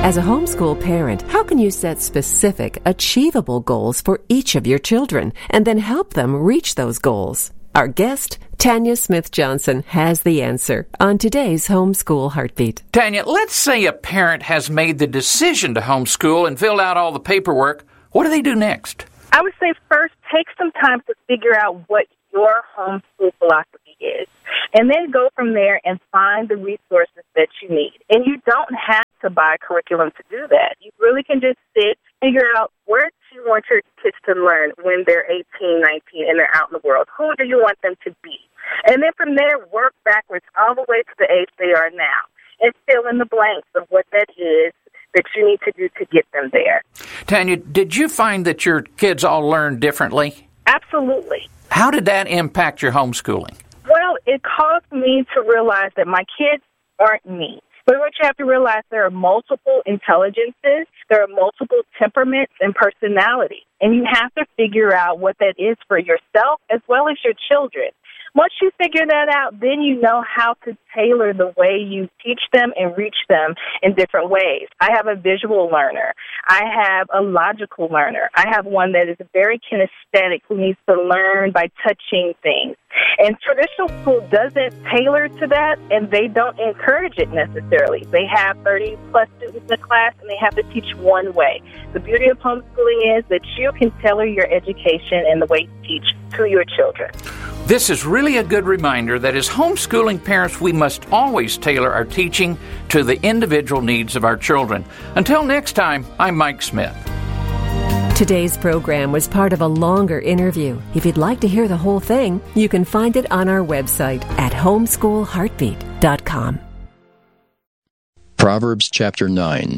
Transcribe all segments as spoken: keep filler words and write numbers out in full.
As a homeschool parent, how can you set specific, achievable goals for each of your children and then help them reach those goals? Our guest, Tanya Smith-Johnson, has the answer on today's Homeschool Heartbeat. Tanya, let's say a parent has made the decision to homeschool and filled out all the paperwork. What do they do next? I would say first, take some time to figure out what your homeschool philosophy is, and then go from there and find the resources that you need. And you don't have to buy curriculum to do that. You really can just sit, figure out where do you want your kids to learn when they're eighteen, nineteen, and they're out in the world. Who do you want them to be? And then from there, work backwards all the way to the age they are now, and fill in the blanks of what that is that you need to do to get them there. Tanya, did you find that your kids all learn differently? Absolutely. How did that impact your homeschooling? Well, it caused me to realize that my kids aren't me. But what you have to realize, there are multiple intelligences, there are multiple temperaments and personalities, and you have to figure out what that is for yourself as well as your children. Once you figure that out, then you know how to tailor the way you teach them and reach them in different ways. I have a visual learner. I have a logical learner. I have one that is very kinesthetic who needs to learn by touching things. And traditional school doesn't tailor to that, and they don't encourage it necessarily. They have thirty-plus students in the class, and they have to teach one way. The beauty of homeschooling is that you can tailor your education and the way you teach to your children. This is really a good reminder that as homeschooling parents, we must always tailor our teaching to the individual needs of our children. Until next time, I'm Mike Smith. Today's program was part of a longer interview. If you'd like to hear the whole thing, you can find it on our website at homeschool heartbeat dot com. Proverbs chapter nine.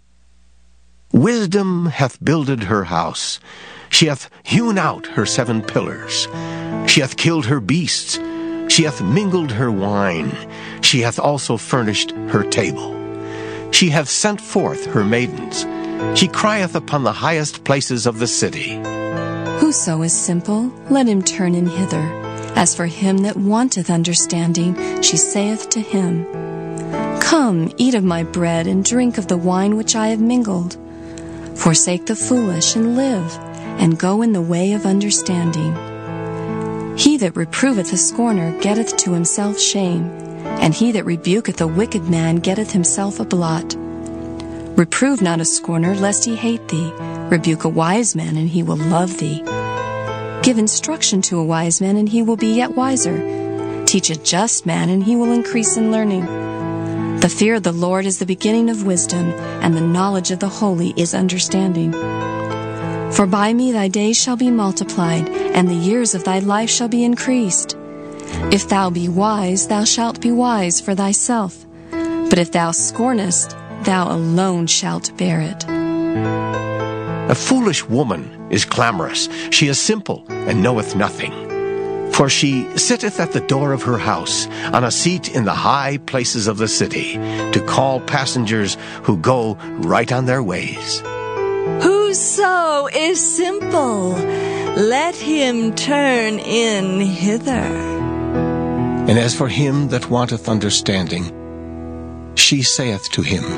Wisdom hath builded her house. She hath hewn out her seven pillars. She hath killed her beasts. She hath mingled her wine. She hath also furnished her table. She hath sent forth her maidens. She crieth upon the highest places of the city. Whoso is simple, let him turn in hither. As for him that wanteth understanding, she saith to him, Come, eat of my bread, and drink of the wine which I have mingled. Forsake the foolish, and live, and go in the way of understanding. He that reproveth a scorner getteth to himself shame, and he that rebuketh a wicked man getteth himself a blot. Reprove not a scorner, lest he hate thee. Rebuke a wise man, and he will love thee. Give instruction to a wise man, and he will be yet wiser. Teach a just man, and he will increase in learning. The fear of the Lord is the beginning of wisdom, and the knowledge of the holy is understanding. For by me thy days shall be multiplied, and the years of thy life shall be increased. If thou be wise, thou shalt be wise for thyself. But if thou scornest, thou alone shalt bear it. A foolish woman is clamorous. She is simple, and knoweth nothing. For she sitteth at the door of her house, on a seat in the high places of the city, to call passengers who go right on their ways. Whoso is simple, let him turn in hither. And as for him that wanteth understanding, she saith to him,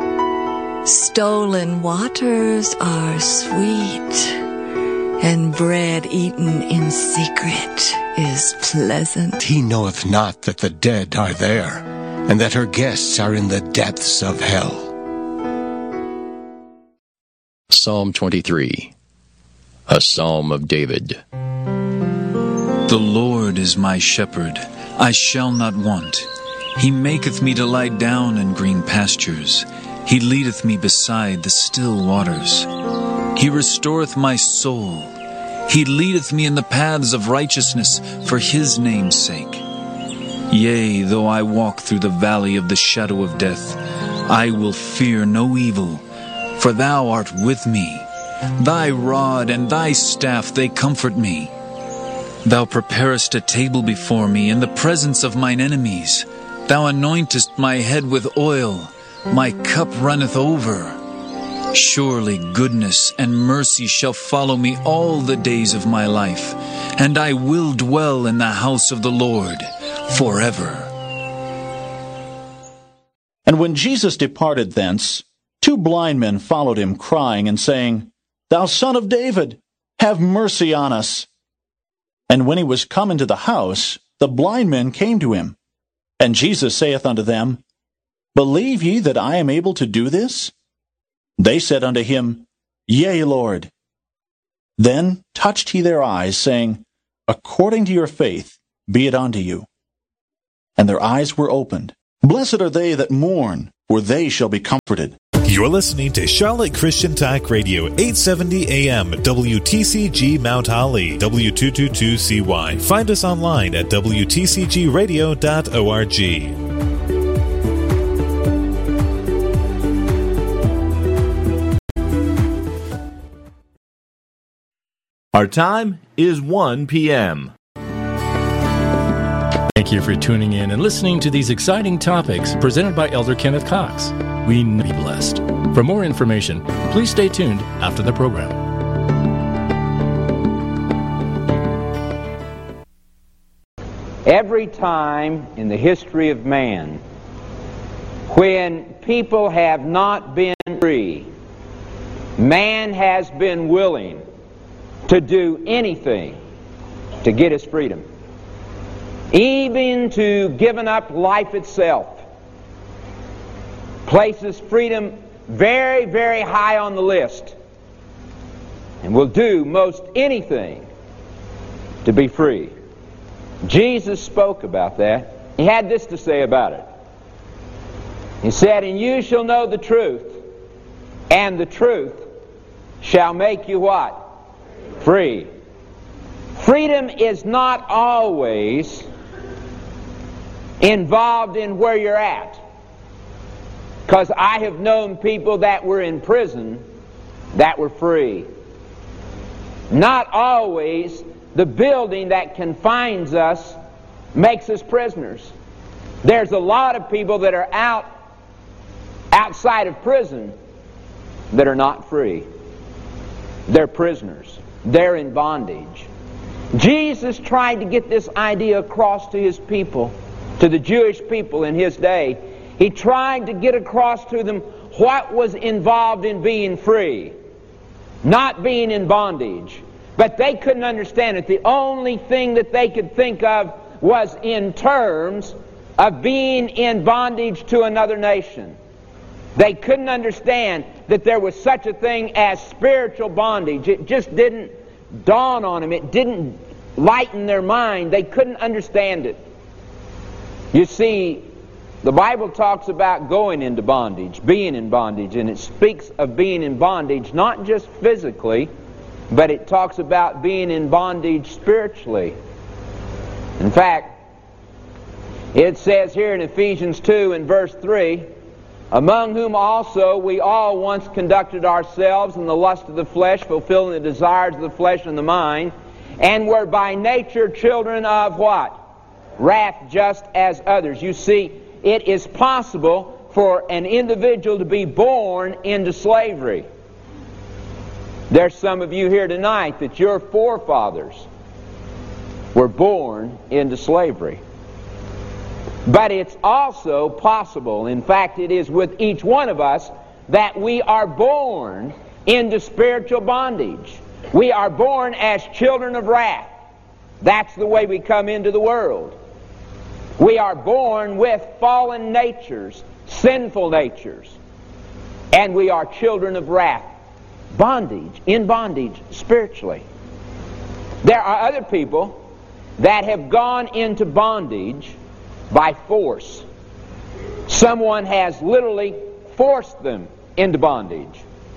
Stolen waters are sweet, and bread eaten in secret is pleasant. He knoweth not that the dead are there, and that her guests are in the depths of hell. Psalm twenty-three, a psalm of David. The Lord is my shepherd, I shall not want. He maketh me to lie down in green pastures. He leadeth me beside the still waters. He restoreth my soul. He leadeth me in the paths of righteousness for his name's sake. Yea, though I walk through the valley of the shadow of death, I will fear no evil, for thou art with me. Thy rod and thy staff, they comfort me. Thou preparest a table before me in the presence of mine enemies. Thou anointest my head with oil. My cup runneth over. Surely goodness and mercy shall follow me all the days of my life, and I will dwell in the house of the Lord forever. And when Jesus departed thence, two blind men followed him, crying and saying, Thou Son of David, have mercy on us. And when he was come into the house, the blind men came to him. And Jesus saith unto them, Believe ye that I am able to do this? They said unto him, Yea, Lord. Then touched he their eyes, saying, According to your faith be it unto you. And their eyes were opened. Blessed are they that mourn, for they shall be comforted. You're listening to Charlotte Christian Talk Radio, eight seventy A M, W T C G Mount Holly, W two twenty-two C Y. Find us online at W T C G radio dot org. Our time is one p m Thank you for tuning in and listening to these exciting topics presented by Elder Kenneth Cox. We may be blessed. For more information, please stay tuned after the program. Every time in the history of man when people have not been free, man has been willing to do anything to get his freedom, even to giving up life itself. Places freedom very, very high on the list, and will do most anything to be free. Jesus spoke about that. He had this to say about it. He said, And you shall know the truth, and the truth shall make you what? Free. Freedom is not always involved in where you're at. Because I have known people that were in prison that were free. Not always the building that confines us makes us prisoners. There's a lot of people that are out outside of prison that are not free. They're prisoners. They're in bondage. Jesus tried to get this idea across to his people, to the Jewish people in his day. He tried to get across to them what was involved in being free, not being in bondage. But they couldn't understand it. The only thing that they could think of was in terms of being in bondage to another nation. They couldn't understand that there was such a thing as spiritual bondage. It just didn't dawn on them. It didn't lighten their mind. They couldn't understand it. You see, the Bible talks about going into bondage, being in bondage, and it speaks of being in bondage not just physically, but it talks about being in bondage spiritually. In fact, it says here in Ephesians two and verse three, Among whom also we all once conducted ourselves in the lust of the flesh, fulfilling the desires of the flesh and the mind, and were by nature children of what? Wrath, just as others. You see, it is possible for an individual to be born into slavery. There's some of you here tonight that your forefathers were born into slavery. But it's also possible, in fact it is with each one of us, that we are born into spiritual bondage. We are born as children of wrath. That's the way we come into the world. We are born with fallen natures, sinful natures, and we are children of wrath. Bondage, in bondage spiritually. There are other people that have gone into bondage by force. Someone has literally forced them into bondage.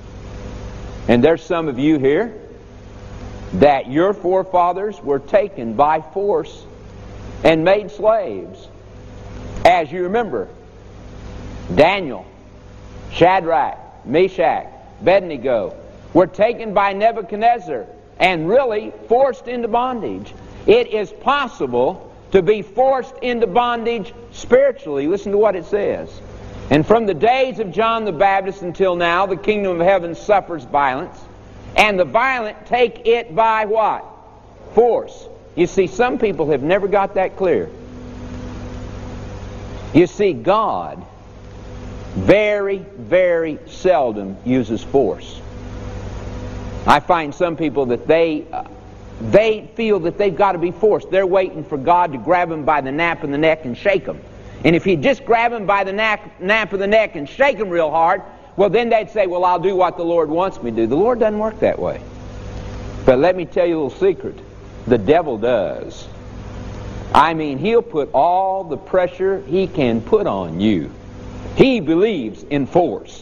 And there's some of you here that your forefathers were taken by force and made slaves. As you remember, Daniel, Shadrach, Meshach, Abednego were taken by Nebuchadnezzar and really forced into bondage. It is possible to be forced into bondage spiritually. Listen to what it says. And from the days of John the Baptist until now, the kingdom of heaven suffers violence, and the violent take it by what? Force. You see, some people have never got that clear. You see, God very, very seldom uses force. I find some people that they uh, they feel that they've got to be forced. They're waiting for God to grab them by the nape of the neck and shake them. And if He'd just grab them by the nape, nape of the neck and shake them real hard, well, then they'd say, well, I'll do what the Lord wants me to do. The Lord doesn't work that way. But let me tell you a little secret. The devil does. I mean, he'll put all the pressure he can put on you. He believes in force.